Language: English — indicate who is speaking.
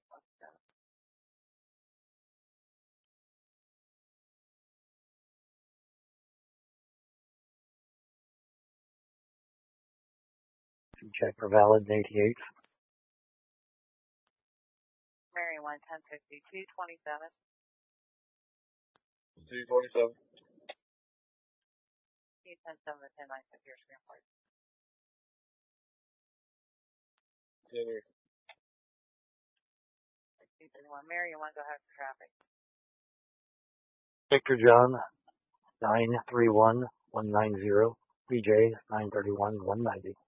Speaker 1: Check for valid 88.
Speaker 2: Mary 1, 1050, 227.
Speaker 3: 227.
Speaker 2: 210, 10, 9, your screen plate.
Speaker 3: January.
Speaker 2: 231. Mary 1, go ahead for traffic.
Speaker 1: Victor John 931 190. BJ 931 190.